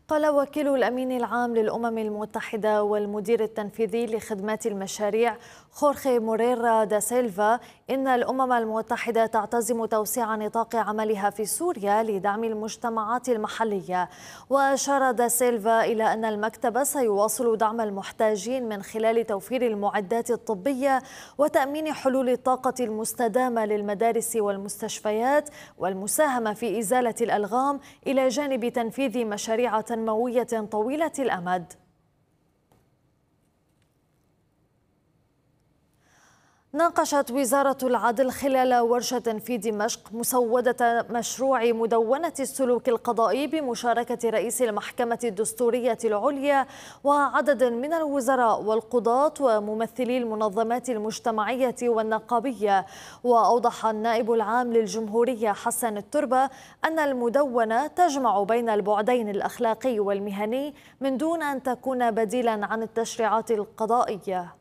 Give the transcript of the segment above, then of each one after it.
قال وكيل الأمين العام للأمم المتحدة والمدير التنفيذي لخدمات المشاريع خورخي موريرا دا سيلفا إن الأمم المتحدة تعتزم توسيع نطاق عملها في سوريا لدعم المجتمعات المحلية. وأشار دا سيلفا إلى أن المكتب سيواصل دعم المحتاجين من خلال توفير المعدات الطبية وتأمين حلول الطاقة المستدامة للمدارس والمستشفيات والمساهمة في إزالة الألغام إلى جانب تنفيذ مشاريع تنموية طويلة الأمد. ناقشت وزارة العدل خلال ورشة في دمشق مسودة مشروع مدونة السلوك القضائي بمشاركة رئيس المحكمة الدستورية العليا وعدد من الوزراء والقضاة وممثلي المنظمات المجتمعية والنقابية. وأوضح النائب العام للجمهورية حسن التربة أن المدونة تجمع بين البعدين الأخلاقي والمهني من دون أن تكون بديلا عن التشريعات القضائية.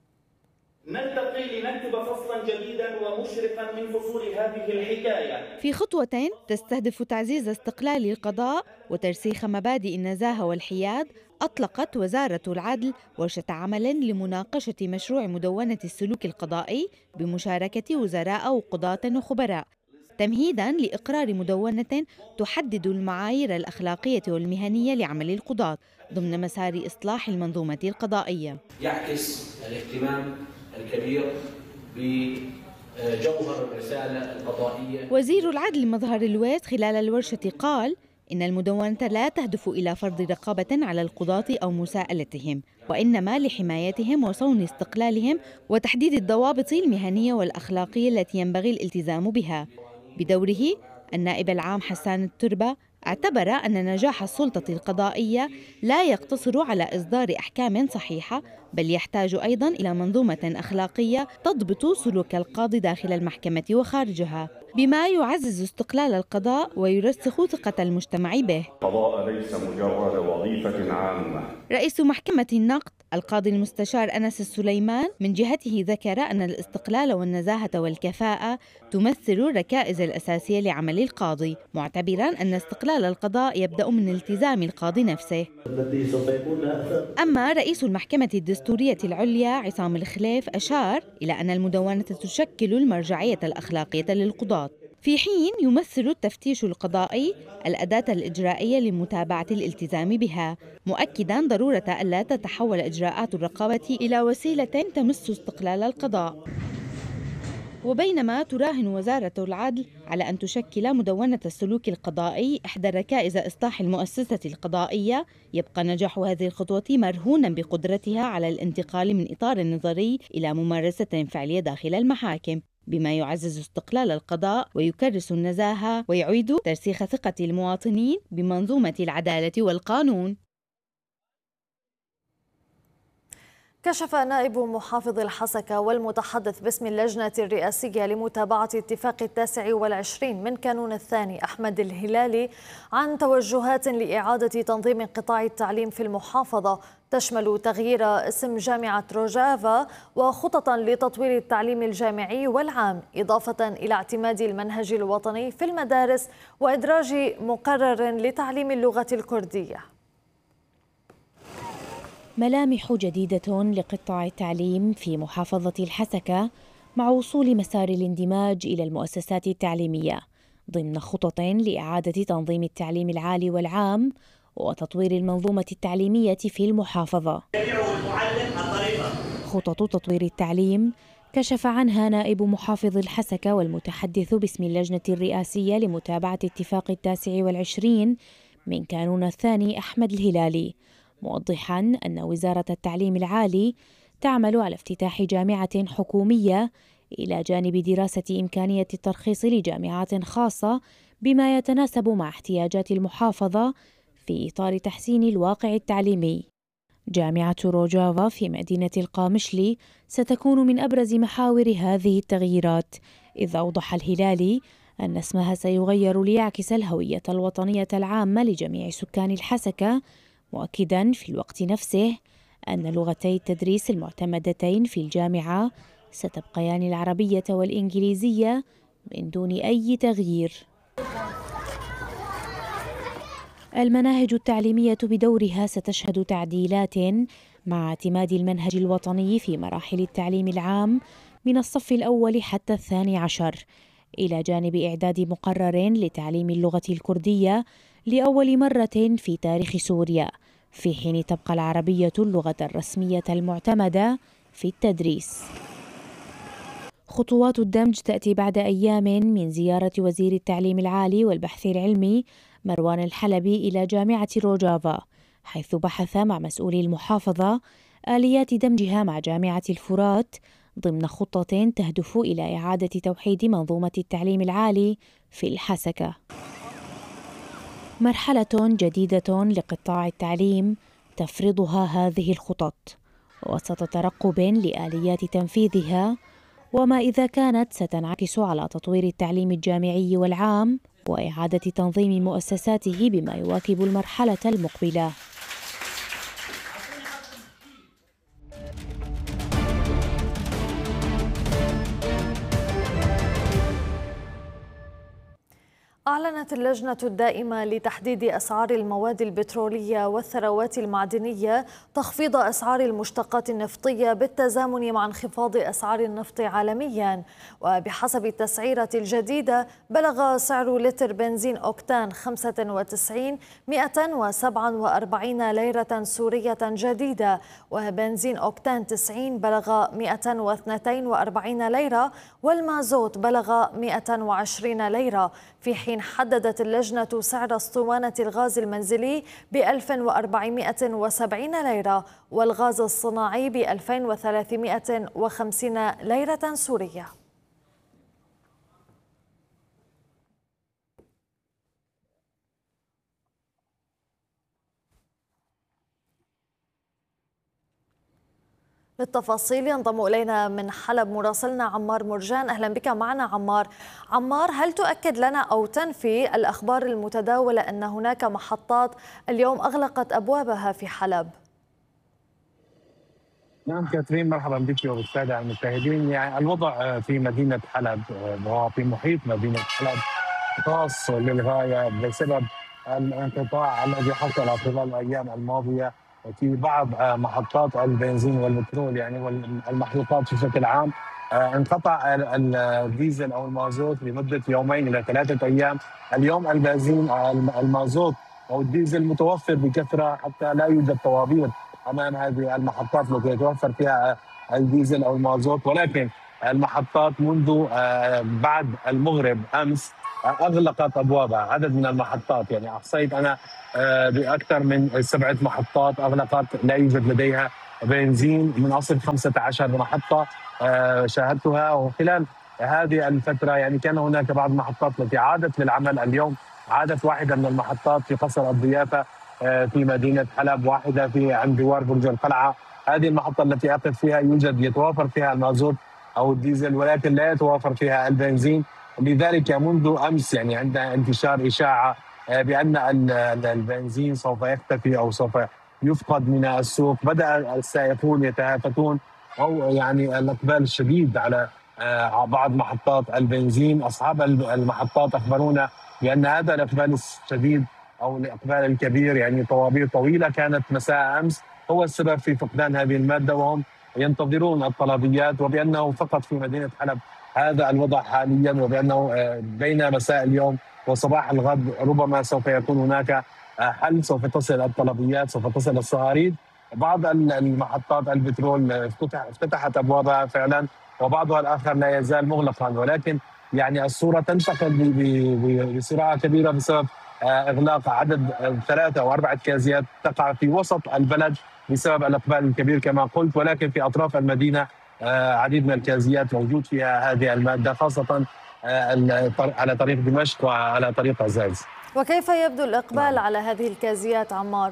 نلتقي لنكتب فصلا جديدا ومشرقا من فصول هذه الحكاية في خطوة تستهدف تعزيز استقلال القضاء وترسيخ مبادئ النزاهة والحياد. أطلقت وزارة العدل ورشة عمل لمناقشة مشروع مدونة السلوك القضائي بمشاركة وزراء وقضاة وخبراء تمهيداً لإقرار مدونة تحدد المعايير الأخلاقية والمهنية لعمل القضاة ضمن مسار إصلاح المنظومة القضائية. يعكس الاهتمام الكبير بجوهر الرسالة القضائية. وزير العدل مظهر الويس خلال الورشة قال إن المدونة لا تهدف إلى فرض رقابة على القضاة أو مساءلتهم، وإنما لحمايتهم وصون استقلالهم وتحديد الضوابط المهنية والأخلاقية التي ينبغي الالتزام بها. بدوره النائب العام حسان التربة اعتبر أن نجاح السلطة القضائية لا يقتصر على إصدار أحكام صحيحة، بل يحتاج أيضاً إلى منظومة أخلاقية تضبط سلوك القاضي داخل المحكمة وخارجها، بما يعزز استقلال القضاء ويرسخ ثقة المجتمع به. القضاء ليس مجرد وظيفة عامة. رئيس محكمة النقد القاضي المستشار أنس السليمان من جهته ذكر أن الاستقلال والنزاهة والكفاءة تمثل الركائز الأساسية لعمل القاضي، معتبراً أن استقلال القضاء يبدأ من التزام القاضي نفسه. أما رئيس المحكمة الدستورية العليا عصام الخليف أشار إلى أن المدونة تشكل المرجعية الأخلاقية للقضاة، في حين يمثل التفتيش القضائي الأداة الإجرائية لمتابعة الالتزام بها، مؤكداً ضرورة ألا تتحول إجراءات الرقابة إلى وسيلة تمس استقلال القضاء. وبينما تراهن وزارة العدل على أن تشكل مدونة السلوك القضائي إحدى ركائز إصلاح المؤسسة القضائية، يبقى نجاح هذه الخطوة مرهونا بقدرتها على الانتقال من إطار نظري إلى ممارسة فعلية داخل المحاكم، بما يعزز استقلال القضاء ويكرس النزاهة ويعيد ترسيخ ثقة المواطنين بمنظومة العدالة والقانون. كشف نائب محافظ الحسكة والمتحدث باسم اللجنة الرئاسية لمتابعة اتفاق 29 من كانون الثاني أحمد الهلالي عن توجهات لإعادة تنظيم قطاع التعليم في المحافظة تشمل تغيير اسم جامعة روجافا وخططا لتطوير التعليم الجامعي والعام، إضافة إلى اعتماد المنهج الوطني في المدارس وإدراج مقرر لتعليم اللغة الكردية. ملامح جديدة لقطاع التعليم في محافظة الحسكة مع وصول مسار الاندماج إلى المؤسسات التعليمية ضمن خطط لإعادة تنظيم التعليم العالي والعام وتطوير المنظومة التعليمية في المحافظة. خطط تطوير التعليم كشف عنها نائب محافظ الحسكة والمتحدث باسم اللجنة الرئاسية لمتابعة اتفاق 29 من كانون الثاني أحمد الهلالي، موضحاً أن وزارة التعليم العالي تعمل على افتتاح جامعة حكومية إلى جانب دراسة إمكانية الترخيص لجامعات خاصة بما يتناسب مع احتياجات المحافظة في إطار تحسين الواقع التعليمي. جامعة روجافا في مدينة القامشلي ستكون من أبرز محاور هذه التغييرات، إذ أوضح الهلالي أن اسمها سيغير ليعكس الهوية الوطنية العامة لجميع سكان الحسكة، مؤكداً في الوقت نفسه أن لغتي التدريس المعتمدتين في الجامعة ستبقيان العربية والإنجليزية من دون أي تغيير. المناهج التعليمية بدورها ستشهد تعديلات مع اعتماد المنهج الوطني في مراحل التعليم العام من الصف الأول حتى الثاني عشر، إلى جانب إعداد مقرر لتعليم اللغة الكردية لأول مرة في تاريخ سوريا، في حين تبقى العربية اللغة الرسمية المعتمدة في التدريس. خطوات الدمج تأتي بعد أيام من زيارة وزير التعليم العالي والبحث العلمي مروان الحلبي إلى جامعة روجافا، حيث بحث مع مسؤولي المحافظة آليات دمجها مع جامعة الفرات ضمن خطة تهدف إلى إعادة توحيد منظومة التعليم العالي في الحسكة. مرحلة جديدة لقطاع التعليم تفرضها هذه الخطط وسط ترقب لآليات تنفيذها، وما إذا كانت ستنعكس على تطوير التعليم الجامعي والعام وإعادة تنظيم مؤسساته بما يواكب المرحلة المقبلة. أعلنت اللجنة الدائمة لتحديد أسعار المواد البترولية والثروات المعدنية تخفيض أسعار المشتقات النفطية بالتزامن مع انخفاض أسعار النفط عالمياً. وبحسب التسعيرة الجديدة بلغ سعر لتر بنزين أوكتان 95 147 ليرة سورية جديدة، وبنزين أوكتان 90 بلغ 142 ليرة، والمازوت بلغ 120 ليرة، في حين حددت اللجنة سعر اسطوانة الغاز المنزلي ب 1470 ليرة والغاز الصناعي ب 2350 ليرة سورية. للتفاصيل ينضم إلينا من حلب مراسلنا عمار مرجان. أهلا بك معنا عمار، هل تؤكد لنا أو تنفي الأخبار المتداولة أن هناك محطات اليوم أغلقت أبوابها في حلب؟ نعم كاترين، مرحبا بك وبالسادة المشاهدين. يعني الوضع في مدينة حلب وفي محيط مدينة حلب خاص للغاية بسبب الانقطاع الذي حصل خلال الأيام الماضية في بعض محطات البنزين والبترول يعني والمحروقات بشكل عام. انقطع الديزل او المازوت لمده يومين الى 3 ايام. اليوم البنزين المازوت او الديزل متوفر بكثره حتى لا يوجد طوابير امام هذه المحطات التي يتوفر فيها الديزل او المازوت، ولكن المحطات منذ بعد المغرب امس اغلقت ابوابها. عدد من المحطات يعني احصيت انا باكثر من 7 محطات اغلقت، لا يوجد لديها بنزين من اصل 15 محطه شاهدتها. وخلال هذه الفتره يعني كان هناك بعض المحطات التي عادت للعمل. اليوم عادت واحده من المحطات في قصر الضيافه في مدينه حلب، واحده في عند دوار برج القلعه. هذه المحطه التي اقف فيها يتوافر فيها المازوت او الديزل ولكن لا يتوافر فيها البنزين. لذلك منذ امس يعني عند انتشار اشاعه بان البنزين سوف يختفي او سوف يفقد من السوق، بدا السائقون يتهافتون او يعني الاقبال الشديد على بعض محطات البنزين. اصحاب المحطات اخبرونا بان هذا الاقبال الشديد او الاقبال الكبير يعني طوابير طويله كانت مساء امس هو السبب في فقدان هذه الماده، وهم ينتظرون الطلبيات، وبانه فقط في مدينه حلب هذا الوضع حاليا، وبانه بين مساء اليوم وصباح الغد ربما سوف يكون هناك حل، سوف تصل الطلبيات، سوف تصل الصهاريج. بعض المحطات البترول افتتحت ابوابها فعلا وبعضها الاخر لا يزال مغلقا، ولكن يعني الصوره تنتقل بسرعه كبيره بسبب اغلاق عدد 3 أو 4 كازيات تقع في وسط البلد بسبب الاقبال الكبير كما قلت، ولكن في اطراف المدينه عديد من الكازيات موجود فيها هذه الماده، خاصه على طريق دمشق وعلى طريق عزاز. وكيف يبدو الإقبال على هذه الكازيات عمار؟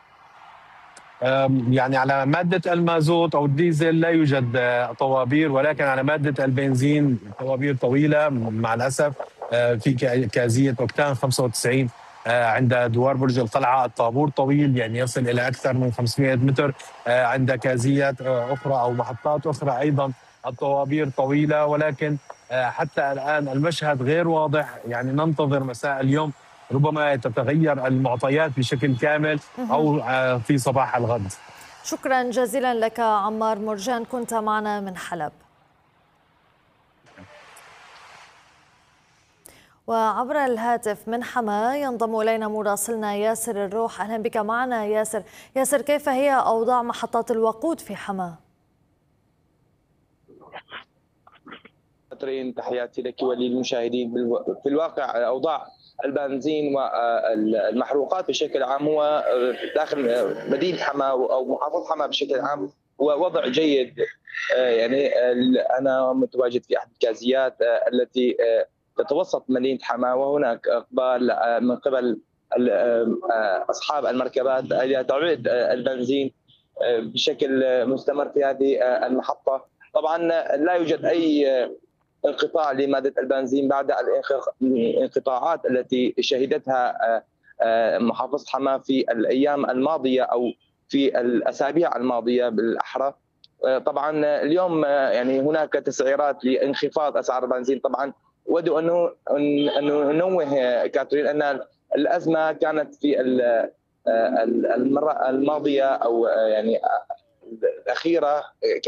يعني على مادة المازوت أو الديزل لا يوجد طوابير، ولكن على مادة البنزين طوابير طويلة مع الأسف. في كازية أوكتان 95 عند دوار برج القلعة الطابور طويل يعني يصل إلى أكثر من 500 متر. عند كازيات أخرى أو محطات أخرى أيضا الطوابير طويلة، ولكن حتى الآن المشهد غير واضح. يعني ننتظر مساء اليوم ربما تتغير المعطيات بشكل كامل أو في صباح الغد. شكرا جزيلا لك عمار مرجان، كنت معنا من حلب. وعبر الهاتف من حما ينضم إلينا مراسلنا ياسر الروح. أهلا بك معنا ياسر. ياسر، كيف هي أوضاع محطات الوقود في حما؟ تحياتي لك وللمشاهدين. في الواقع أوضاع البنزين والمحروقات بشكل عام هو داخل مدينة حما أو محافظة حما بشكل عام هو وضع جيد. يعني أنا متواجد في أحد الكازيات التي تتوسط مدينة حما، وهناك إقبال من قبل أصحاب المركبات إلى تعويض البنزين بشكل مستمر في هذه المحطة. طبعا لا يوجد أي انقطاع لمادة البنزين بعد الانقطاعات التي شهدتها محافظة حما في الأيام الماضية أو في الأسابيع الماضية بالأحرى. طبعا اليوم يعني هناك تسعيرات لانخفاض أسعار البنزين. طبعا أود أن ننوه كاترين أن الأزمة كانت في المرة الماضية أو يعني الأخيرة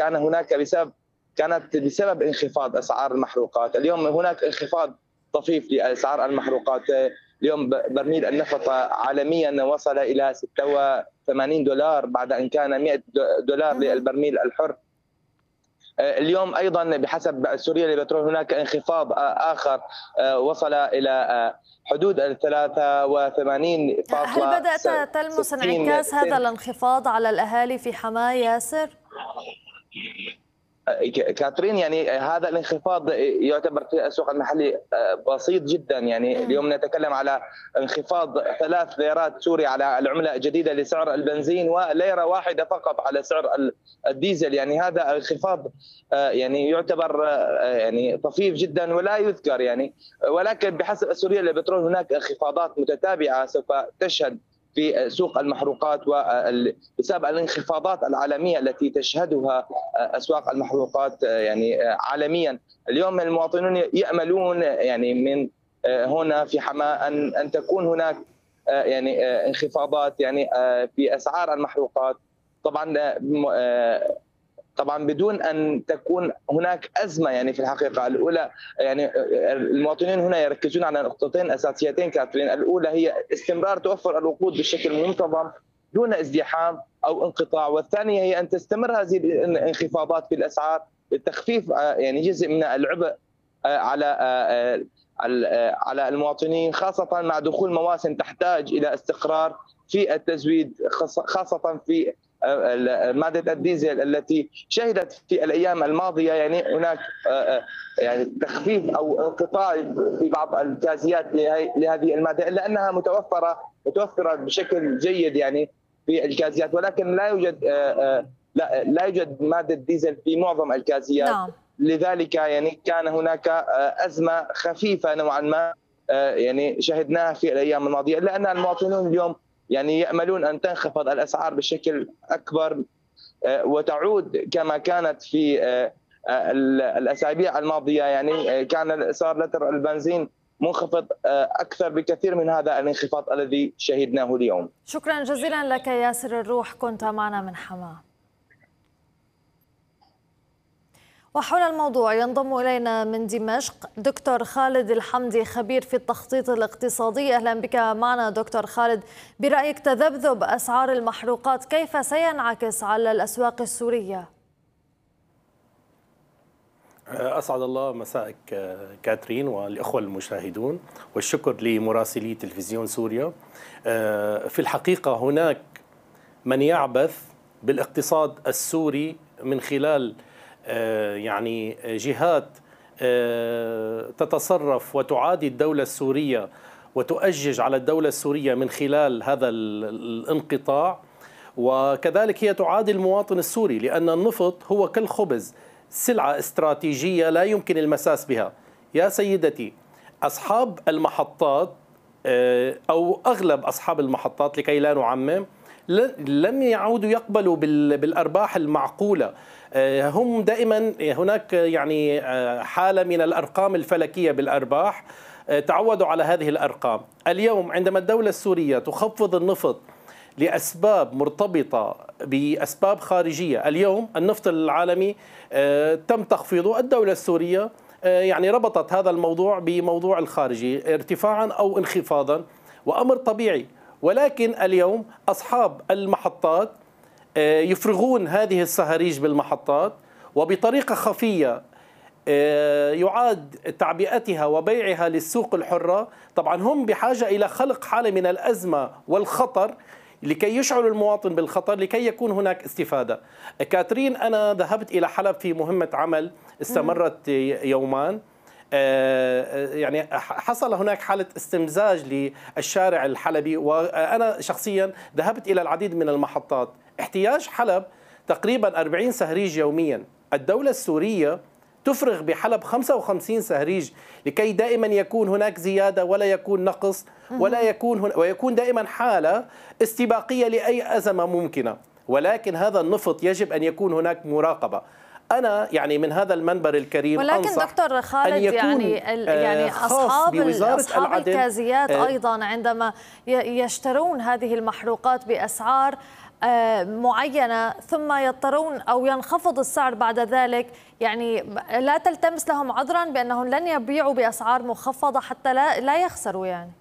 كانت بسبب انخفاض أسعار المحروقات. اليوم هناك انخفاض طفيف لأسعار المحروقات. اليوم برميل النفط عالميا وصل إلى $86 بعد أن كان $100 للبرميل الحر. اليوم أيضا بحسب سوريا للبترول هناك انخفاض آخر وصل إلى حدود 83. هل بدأت تلمس انعكاس هذا الانخفاض على الأهالي في حما ياسر؟ كاترين، يعني هذا الانخفاض يعتبر في السوق المحلي بسيط جدا. يعني اليوم نتكلم على انخفاض 3 ليرات سوري على العملة الجديدة لسعر البنزين، وليرة واحدة فقط على سعر الديزل. يعني هذا انخفاض يعني يعتبر يعني طفيف جدا ولا يذكر يعني. ولكن بحسب سوريا للبترول هناك انخفاضات متتابعة سوف تشهد في سوق المحروقات وبسبب الانخفاضات العالمية التي تشهدها أسواق المحروقات يعني عالميا. اليوم المواطنون يأملون يعني من هنا في حما أن تكون هناك يعني انخفاضات يعني في أسعار المحروقات. طبعا بدون ان تكون هناك ازمه. يعني في الحقيقه الاولى يعني المواطنين هنا يركزون على نقطتين اساسيتين كاترين. الاولى هي استمرار توفر الوقود بشكل منتظم دون ازدحام او انقطاع، والثانيه هي ان تستمر هذه الانخفاضات في الاسعار لتخفيف يعني جزء من العبء على المواطنين، خاصه مع دخول مواسم تحتاج الى استقرار في التزويد، خاصه في مادة الديزل التي شهدت في الأيام الماضية يعني هناك يعني تخفيف أو انقطاع في بعض الكازيات لهذه المادة، إلا أنها متوفرة بشكل جيد يعني في الكازيات، ولكن لا يوجد مادة ديزل في معظم الكازيات. نعم. لذلك يعني كان هناك أزمة خفيفة نوعا ما يعني شهدناها في الأيام الماضية، إلا أن المواطنون اليوم يعني يأملون أن تنخفض الأسعار بشكل أكبر وتعود كما كانت في الأسابيع الماضية. يعني كان صار لتر البنزين منخفض أكثر بكثير من هذا الانخفاض الذي شهدناه اليوم. شكرا جزيلا لك ياسر الروح، كنت معنا من حما. وحول الموضوع ينضم إلينا من دمشق دكتور خالد الحمدي، خبير في التخطيط الاقتصادي. أهلا بك معنا دكتور خالد. برأيك تذبذب أسعار المحروقات كيف سينعكس على الأسواق السورية؟ أسعد الله مساءك كاترين والإخوة المشاهدون، والشكر لمراسلي تلفزيون سوريا. في الحقيقة هناك من يعبث بالاقتصاد السوري من خلال يعني جهات تتصرف وتعادي الدولة السورية وتؤجج على الدولة السورية من خلال هذا الانقطاع، وكذلك هي تعادي المواطن السوري، لأن النفط هو كالخبز، سلعة استراتيجية لا يمكن المساس بها. يا سيدتي، أصحاب المحطات أو أغلب أصحاب المحطات لكي لا نعمم لم يعودوا يقبلوا بالأرباح المعقولة. هم دائما هناك يعني حالة من الأرقام الفلكية بالأرباح. تعودوا على هذه الأرقام. اليوم عندما الدولة السورية تخفض النفط لأسباب مرتبطة بأسباب خارجية، اليوم النفط العالمي تم تخفيضه، الدولة السورية يعني ربطت هذا الموضوع بموضوع الخارجي ارتفاعا أو انخفاضا، وأمر طبيعي. ولكن اليوم أصحاب المحطات يفرغون هذه الصهاريج بالمحطات، وبطريقة خفية يعاد تعبئتها وبيعها للسوق الحرة. طبعا هم بحاجة إلى خلق حالة من الأزمة والخطر لكي يشعروا المواطن بالخطر، لكي يكون هناك استفادة. كاترين، أنا ذهبت إلى حلب في مهمة عمل استمرت يومان. يعني حصل هناك حالة استمزاج للشارع الحلبي، وأنا شخصيا ذهبت إلى العديد من المحطات. احتياج حلب تقريبا 40 سهريج يوميا، الدولة السورية تفرغ بحلب 55 سهريج لكي دائما يكون هناك زيادة ولا يكون نقص ويكون دائما حالة استباقية لأي أزمة ممكنة. ولكن هذا النفط يجب أن يكون هناك مراقبة. أنا يعني من هذا المنبر الكريم ولكن أنصح دكتور خالد يعني أصحاب الكازيات أيضا عندما يشترون هذه المحروقات بأسعار معينة ثم يضطرون أو ينخفض السعر بعد ذلك، يعني لا تلتمس لهم عذرا بأنهم لن يبيعوا بأسعار مخفضة حتى لا يخسروا يعني.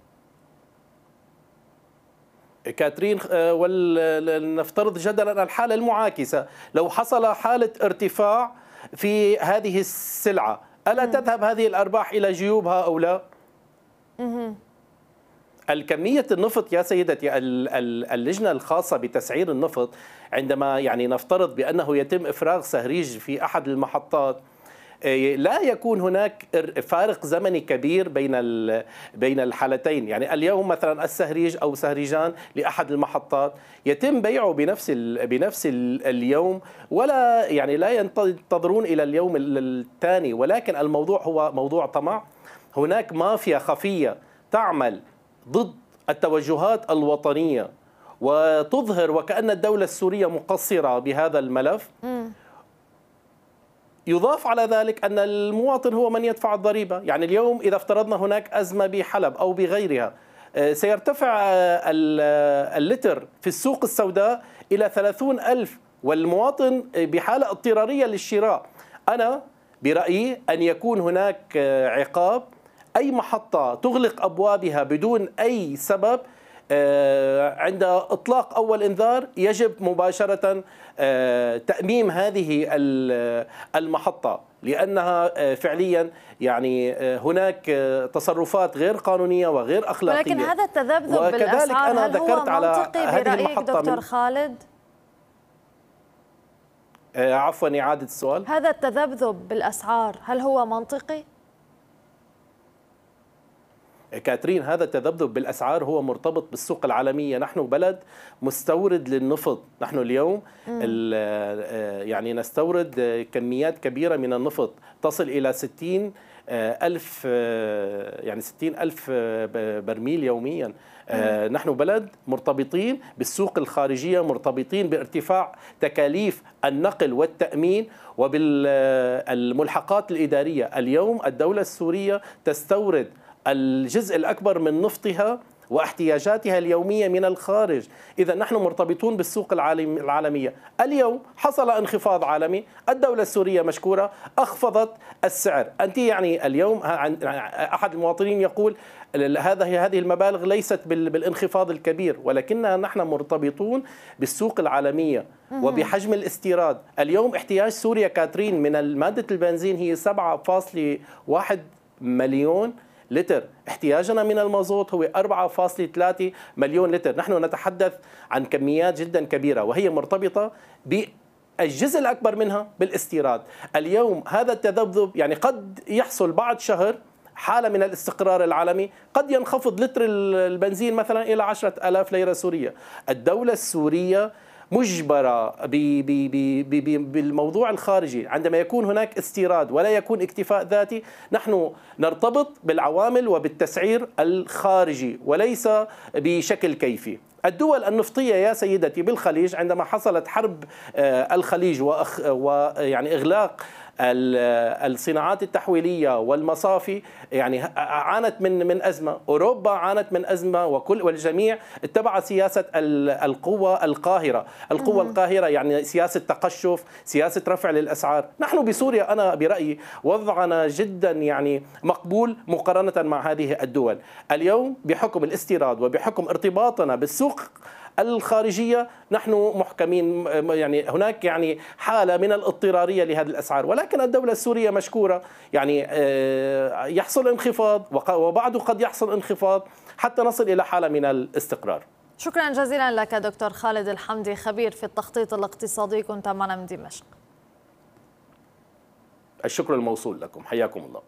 كاترين، ولنفترض جدلا الحالة المعاكسة، لو حصل حالة ارتفاع في هذه السلعة ألا تذهب هذه الأرباح إلى جيوب هؤلاء؟ الكمية النفط يا سيدتي، اللجنة الخاصة بتسعير النفط عندما يعني نفترض بأنه يتم إفراغ سهريج في أحد المحطات، لا يكون هناك فارق زمني كبير بين الحالتين. يعني اليوم مثلا السهريج أو سهريجان لأحد المحطات يتم بيعه بنفس اليوم، ولا يعني لا ينتظرون إلى اليوم الثاني. ولكن الموضوع هو موضوع طمع. هناك مافيا خفية تعمل ضد التوجهات الوطنية وتظهر وكأن الدولة السورية مقصرة بهذا الملف. يضاف على ذلك أن المواطن هو من يدفع الضريبة. يعني اليوم إذا افترضنا هناك أزمة بحلب أو بغيرها، سيرتفع اللتر في السوق السوداء إلى 30,000 والمواطن بحالة اضطرارية للشراء. أنا برأيي أن يكون هناك عقاب. أي محطة تغلق أبوابها بدون أي سبب عند إطلاق أول إنذار يجب مباشرة تأميم هذه المحطة، لأنها فعليا يعني هناك تصرفات غير قانونية وغير أخلاقية. ولكن هذا التذبذب بالأسعار هل هو منطقي برأيك دكتور خالد؟ عفوا، إعادة السؤال. هذا التذبذب بالأسعار هل هو منطقي؟ كاترين، هذا التذبذب بالأسعار هو مرتبط بالسوق العالمية. نحن بلد مستورد للنفط. نحن اليوم يعني نستورد كميات كبيرة من النفط تصل إلى 60,000 برميل يوميا. نحن بلد مرتبطين بالسوق الخارجية، مرتبطين بارتفاع تكاليف النقل والتأمين وبالملحقات الإدارية. اليوم الدولة السورية تستورد الجزء الأكبر من نفطها واحتياجاتها اليومية من الخارج. إذا نحن مرتبطون بالسوق العالمية. اليوم حصل انخفاض عالمي، الدولة السورية مشكورة أخفضت السعر. أنت يعني اليوم أحد المواطنين يقول هذه المبالغ ليست بالانخفاض الكبير، ولكننا نحن مرتبطون بالسوق العالمية وبحجم الاستيراد. اليوم احتياج سوريا كاترين من مادة البنزين هي 7.1 مليون لتر. احتياجنا من المازوت هو 4.3 مليون لتر. نحن نتحدث عن كميات جدا كبيرة وهي مرتبطة بالجزء الأكبر منها بالاستيراد. اليوم هذا التذبذب يعني قد يحصل بعد شهر حالة من الاستقرار العالمي، قد ينخفض لتر البنزين مثلا إلى 10,000 ليرة سورية. الدولة السورية مجبرة بالموضوع الخارجي. عندما يكون هناك استيراد ولا يكون اكتفاء ذاتي، نحن نرتبط بالعوامل وبالتسعير الخارجي وليس بشكل كيفي. الدول النفطية يا سيدتي بالخليج عندما حصلت حرب الخليج ويعني إغلاق الصناعات التحويلية والمصافي يعني عانت من أزمة، أوروبا عانت من أزمة، والجميع اتبع سياسة القوة القاهرة. القوة القاهرة يعني سياسة تقشف، سياسة رفع للأسعار. نحن بسوريا أنا برأيي وضعنا جدا يعني مقبول مقارنة مع هذه الدول. اليوم بحكم الاستيراد وبحكم ارتباطنا بالسوق الخارجية نحن محكمين، يعني هناك يعني حالة من الاضطرارية لهذه الأسعار، ولكن الدولة السورية مشكورة يعني يحصل انخفاض وبعده قد يحصل انخفاض حتى نصل إلى حالة من الاستقرار. شكرا جزيلا لك دكتور خالد الحمدي، خبير في التخطيط الاقتصادي، كنت معنا من دمشق. الشكر الموصول لكم، حياكم الله.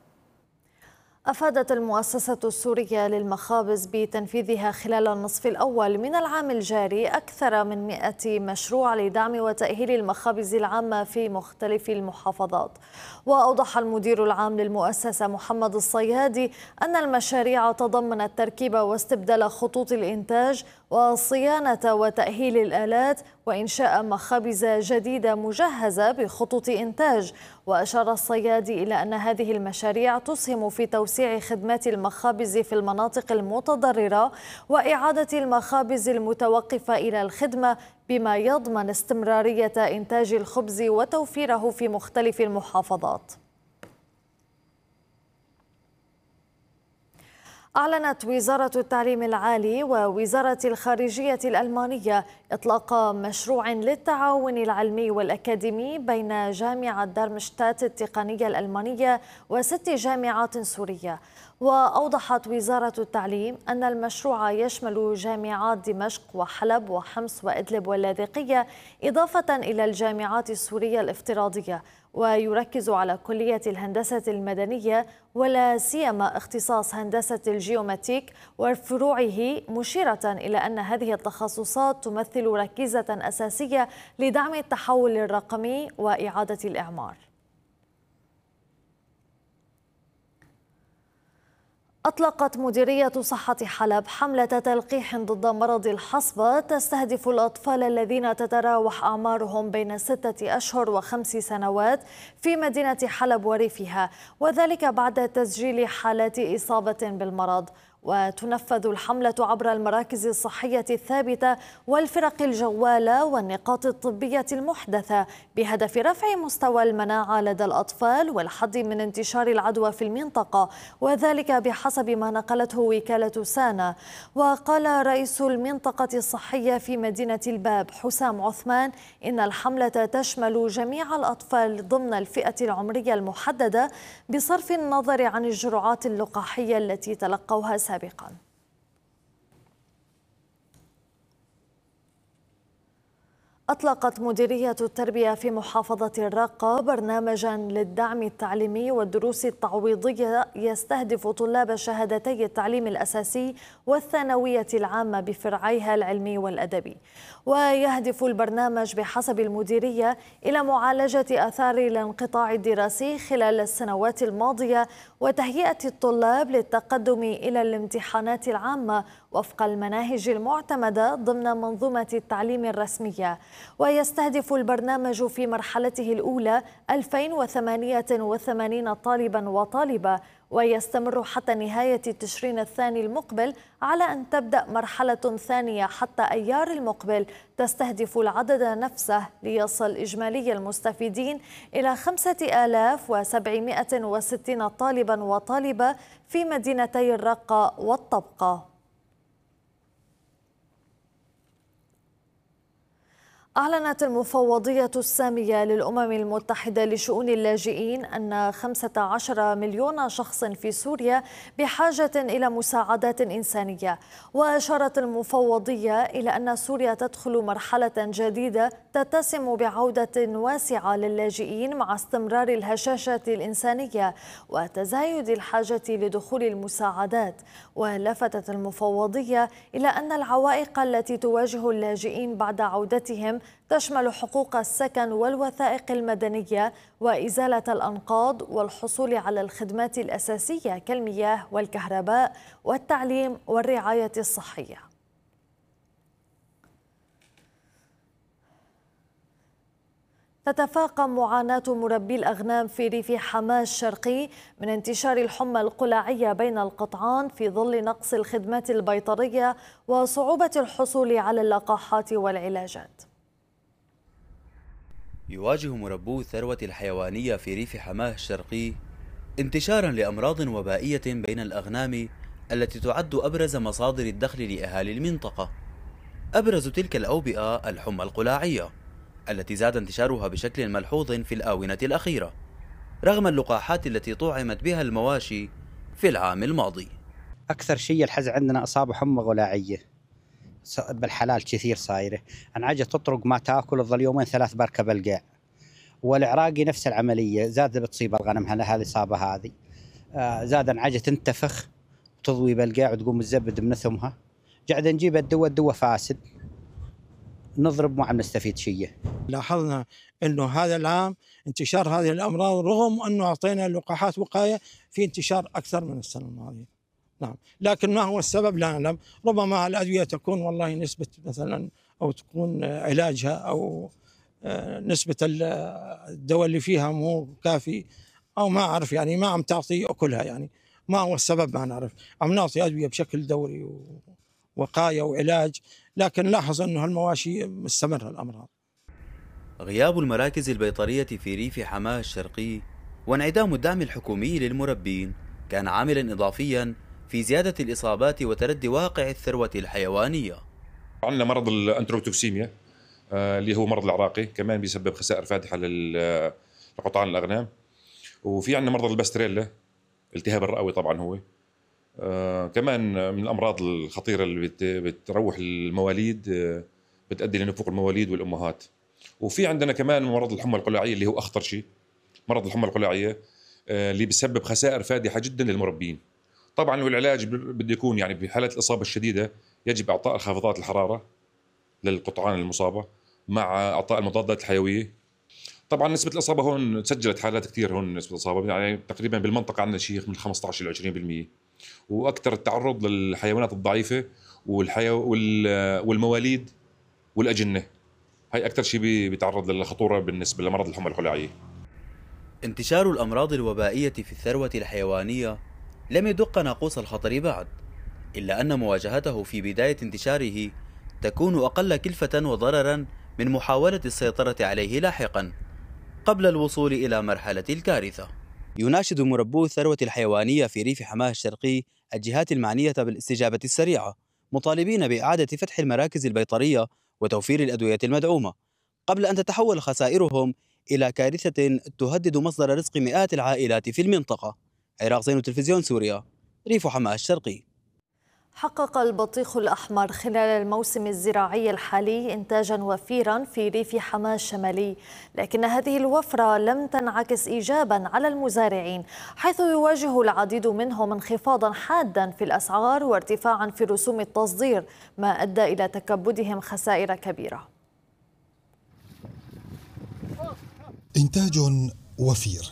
أفادت المؤسسة السورية للمخابز بتنفيذها خلال النصف الأول من العام الجاري أكثر من 100 مشروع لدعم وتأهيل المخابز العامة في مختلف المحافظات. وأوضح المدير العام للمؤسسة محمد الصيادي أن المشاريع تضمنت تركيب واستبدال خطوط الإنتاج وصيانة وتأهيل الآلات وإنشاء مخابز جديدة مجهزة بخطوط إنتاج. وأشار الصيادي إلى أن هذه المشاريع تسهم في توسيع خدمات المخابز في المناطق المتضررة وإعادة المخابز المتوقفة إلى الخدمة، بما يضمن استمرارية إنتاج الخبز وتوفيره في مختلف المحافظات. أعلنت وزارة التعليم العالي ووزارة الخارجية الألمانية إطلاق مشروع للتعاون العلمي والأكاديمي بين جامعة دارمشتات التقنية الألمانية و6 جامعات سورية. وأوضحت وزارة التعليم أن المشروع يشمل جامعات دمشق وحلب وحمص وإدلب واللاذقية إضافة إلى الجامعات السورية الافتراضية، ويركز على كلية الهندسة المدنية ولا سيما اختصاص هندسة الجيوماتيك وفروعه، مشيرة إلى أن هذه التخصصات تمثل ركيزة أساسية لدعم التحول الرقمي وإعادة الإعمار. أطلقت مديرية صحة حلب حملة تلقيح ضد مرض الحصبة تستهدف الأطفال الذين تتراوح أعمارهم بين 6 أشهر و5 سنوات في مدينة حلب وريفها، وذلك بعد تسجيل حالات إصابة بالمرض. وتنفذ الحملة عبر المراكز الصحية الثابتة والفرق الجوالة والنقاط الطبية المحدثة بهدف رفع مستوى المناعة لدى الأطفال والحد من انتشار العدوى في المنطقة، وذلك بحسب ما نقلته وكالة سانا. وقال رئيس المنطقة الصحية في مدينة الباب حسام عثمان إن الحملة تشمل جميع الأطفال ضمن الفئة العمرية المحددة بصرف النظر عن الجرعات اللقاحية التي تلقوها سابقا. أطلقت مديرية التربية في محافظة الرقة برنامجا للدعم التعليمي والدروس التعويضية يستهدف طلاب شهادتي التعليم الأساسي والثانوية العامة بفرعيها العلمي والأدبي. ويهدف البرنامج بحسب المديرية إلى معالجة آثار الانقطاع الدراسي خلال السنوات الماضية وتهيئة الطلاب للتقدم إلى الامتحانات العامة وفق المناهج المعتمدة ضمن منظومة التعليم الرسمية. ويستهدف البرنامج في مرحلته الأولى 2088 طالبا وطالبة، ويستمر حتى نهاية تشرين الثاني المقبل، على أن تبدأ مرحلة ثانية حتى أيار المقبل تستهدف العدد نفسه ليصل إجمالي المستفيدين إلى 5760 طالبا وطالبة في مدينتي الرقة والطبقة. أعلنت المفوضية السامية للأمم المتحدة لشؤون اللاجئين أن 15 مليون شخص في سوريا بحاجة إلى مساعدات إنسانية. وأشارت المفوضية إلى أن سوريا تدخل مرحلة جديدة تتسم بعودة واسعة للاجئين مع استمرار الهشاشة الإنسانية وتزايد الحاجة لدخول المساعدات. ولفتت المفوضية إلى أن العوائق التي تواجه اللاجئين بعد عودتهم تشمل حقوق السكن والوثائق المدنية وإزالة الأنقاض والحصول على الخدمات الأساسية كالمياه والكهرباء والتعليم والرعاية الصحية. تتفاقم معاناة مربي الأغنام في ريف حماة الشرقي من انتشار الحمى القلاعية بين القطعان في ظل نقص الخدمات البيطرية وصعوبة الحصول على اللقاحات والعلاجات. يواجه مربو الثروة الحيوانية في ريف حماة الشرقي انتشارا لأمراض وبائية بين الأغنام التي تعد أبرز مصادر الدخل لأهالي المنطقة. أبرز تلك الأوبئة الحمى القلاعية التي زاد انتشارها بشكل ملحوظ في الآونة الأخيرة رغم اللقاحات التي طعمت بها المواشي في العام الماضي. أكثر شيء الحز عندنا أصاب حمى غلاعية بالحلال كثير صايرة، انعجة تطرق ما تاكل تظل يومين 3 بركة بالقاع. والعراقي نفس العملية، زاد بتصيب الغنم هذه الإصابة هذه، زاد انعجة تنتفخ وتضوي بالقاع وتقوم تزبد من ثمها. قاعد نجيب الدواء فاسد، نضرب ما عم نستفيد شيء. لاحظنا انه هذا العام انتشار هذه الامراض رغم انه اعطينا لقاحات وقايه في انتشار اكثر من السنه الماضيه. نعم، لكن ما هو السبب لا نعلم، ربما الادويه تكون والله نسبه مثلا او تكون علاجها او نسبه الدواء اللي فيها مو كافي او ما اعرف، يعني ما عم تعطي اكلها، يعني ما هو السبب ما نعرف. عم نعطي ادويه بشكل دوري وقايه وعلاج، لكن لاحظ انه المواشي مستمره الامراض. غياب المراكز البيطرية في ريف حماة الشرقي وانعدام الدعم الحكومي للمربين كان عاملا إضافيا في زيادة الإصابات وتردي واقع الثروة الحيوانية. عندنا مرض الأنتروتوكسيميا اللي هو مرض العراقي، كمان بيسبب خسائر فادحة لقطعان الأغنام. وفي عندنا مرض الباستريلا، التهاب الرئوي طبعا هو كمان من الأمراض الخطيرة اللي بتروح المواليد، بتؤدي لنفوق المواليد والأمهات. وفي عندنا كمان مرض الحمى القلاعية اللي هو أخطر شيء، مرض الحمى القلاعية اللي بيسبب خسائر فادحة جدا للمربين. طبعا والعلاج بده يكون يعني بحالة الإصابة الشديدة يجب إعطاء خافضات الحرارة للقطعان المصابة مع إعطاء المضادات الحيوية. طبعا نسبة الإصابة هون سجلت حالات كثير، هون نسبة الإصابة يعني تقريبا بالمنطقة عندنا شيء من 15 إلى 20%. وأكثر التعرض للحيوانات الضعيفة والمواليد والأجنة، هاي أكثر شيء بيتعرض للخطورة بالنسبة لمرض الحمى القلاعية. انتشار الأمراض الوبائية في الثروة الحيوانية لم يدق ناقوس الخطر بعد، إلا أن مواجهته في بداية انتشاره تكون أقل كلفة وضررا من محاولة السيطرة عليه لاحقا قبل الوصول إلى مرحلة الكارثة. يناشد مربو الثروة الحيوانية في ريف حماة الشرقي الجهات المعنية بالاستجابة السريعة، مطالبين بإعادة فتح المراكز البيطرية وتوفير الأدوية المدعومة قبل أن تتحول خسائرهم إلى كارثة تهدد مصدر رزق مئات العائلات في المنطقة. عراق زين تلفزيون سوريا، ريف حماة الشرقي. حقق البطيخ الأحمر خلال الموسم الزراعي الحالي إنتاجا وفيرا في ريف حماة الشمالي، لكن هذه الوفرة لم تنعكس إيجابا على المزارعين، حيث يواجه العديد منهم انخفاضا حادا في الأسعار وارتفاعا في رسوم التصدير، ما أدى إلى تكبدهم خسائر كبيرة. إنتاج وفير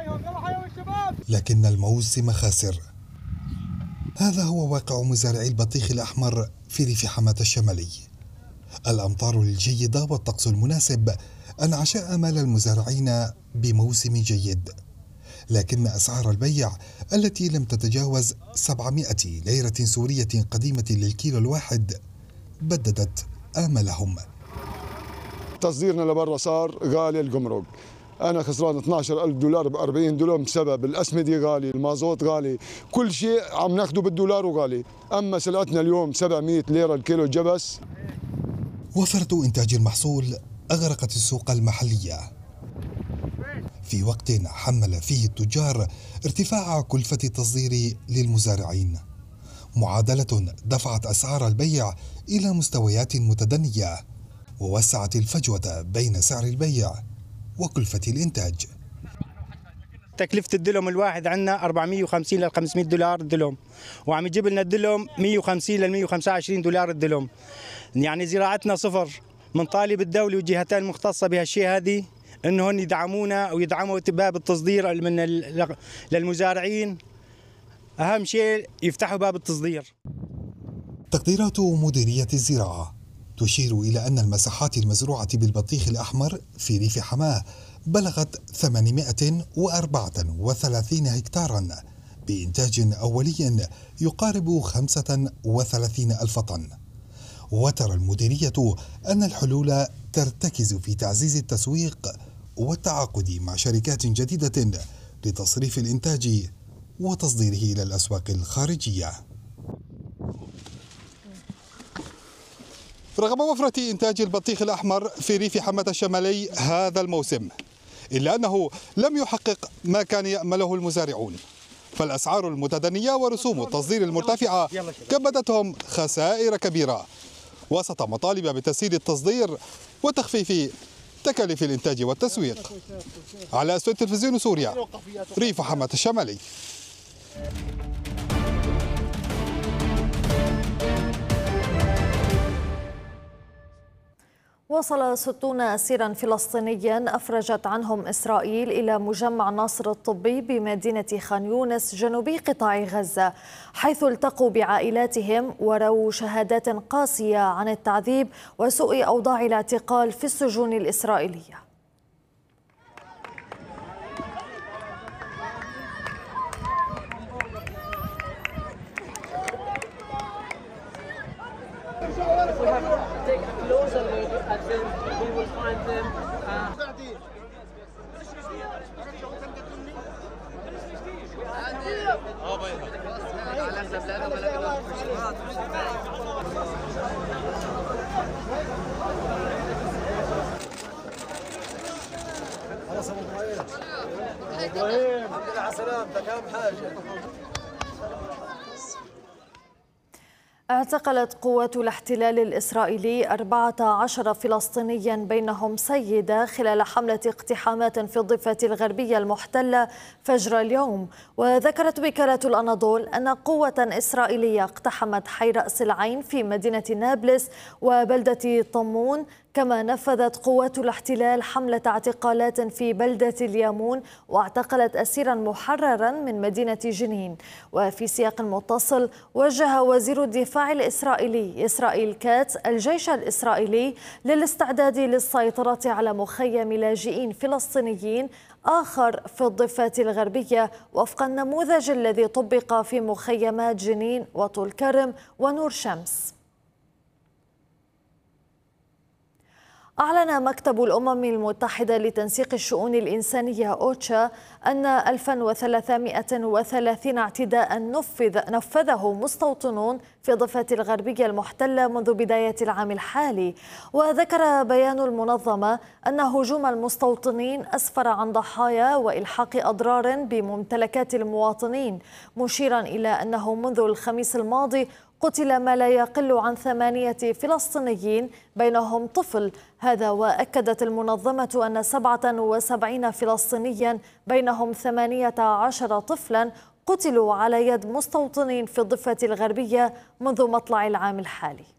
لكن الموسم خاسر، هذا هو واقع مزارعي البطيخ الأحمر في ريف حماة الشمالي. الأمطار الجيدة والطقس المناسب أنعش آمال المزارعين بموسم جيد، لكن أسعار البيع التي لم تتجاوز 700 ليرة سورية قديمة للكيلو الواحد بددت آمالهم. تصديرنا لبرا صار غالي، الجمرك أنا خسران 12,000 دولار ب40 دولار بسبب الأسمدة غالي، المازوت غالي، كل شيء عم ناخده بالدولار وغالي. أما سلعتنا اليوم 700 ليرة الكيلو جبس. وفرة إنتاج المحصول أغرقت السوق المحلية في وقت حمل فيه التجار ارتفاع كلفة التصدير للمزارعين، معادلة دفعت أسعار البيع إلى مستويات متدنية ووسعت الفجوة بين سعر البيع وكلفة الإنتاج. تكلفة الدلم الواحد عندنا 450 ل 500 دولار الدلم، وعم يجيب لنا الدلم 150 ل 125 دولار الدلم. يعني زراعتنا صفر. من طالب الدولة والجهتين المختصة بهالشيء هذه انه هن يدعمونا ويدعموا باب التصدير للمزارعين. اهم شيء يفتحوا باب التصدير. تقديرات مديرية الزراعة تشير إلى أن المساحات المزروعة بالبطيخ الأحمر في ريف حماة بلغت 834 هكتارا بإنتاج أولي يقارب 35 ألف طن. وترى المديرية أن الحلول ترتكز في تعزيز التسويق والتعاقد مع شركات جديدة لتصريف الإنتاج وتصديره إلى الأسواق الخارجية. رغم وفرة إنتاج البطيخ الأحمر في ريف حماة الشمالي هذا الموسم، إلا أنه لم يحقق ما كان يأمله المزارعون، فالأسعار المتدنية ورسوم التصدير المرتفعة كبدتهم خسائر كبيرة وسط مطالب بتسهيل التصدير وتخفيف تكاليف الإنتاج والتسويق. على أسود تلفزيون سوريا، ريف حماة الشمالي. وصل 60 أسيرا فلسطينيا أفرجت عنهم إسرائيل إلى مجمع ناصر الطبي بمدينة خان يونس جنوبي قطاع غزة، حيث التقوا بعائلاتهم ورووا شهادات قاسية عن التعذيب وسوء أوضاع الاعتقال في السجون الإسرائيلية. اعتقلت قوات الاحتلال الإسرائيلي 14 فلسطينيا بينهم سيدة خلال حملة اقتحامات في الضفة الغربية المحتلة فجر اليوم. وذكرت وكالة الأناضول أن قوة إسرائيلية اقتحمت حي رأس العين في مدينة نابلس وبلدة طمون، كما نفذت قوات الاحتلال حملة اعتقالات في بلدة اليامون واعتقلت أسيرا محررا من مدينة جنين. وفي سياق متصل وجه وزير الدفاع الإسرائيلي إسرائيل كاتس الجيش الإسرائيلي للاستعداد للسيطرة على مخيم لاجئين فلسطينيين آخر في الضفة الغربية وفق النموذج الذي طبق في مخيمات جنين وطول كرم ونور شمس. أعلن مكتب الأمم المتحدة لتنسيق الشؤون الإنسانية أوتشا أن 1330 اعتداء نفذه مستوطنون في الضفة الغربية المحتلة منذ بداية العام الحالي. وذكر بيان المنظمة أن هجوم المستوطنين أسفر عن ضحايا وإلحاق أضرار بممتلكات المواطنين، مشيرا إلى أنه منذ الخميس الماضي قتل ما لا يقل عن 8 فلسطينيين بينهم طفل. هذا وأكدت المنظمة أن 77 فلسطينيا بينهم 18 طفلا قتلوا على يد مستوطنين في الضفة الغربية منذ مطلع العام الحالي.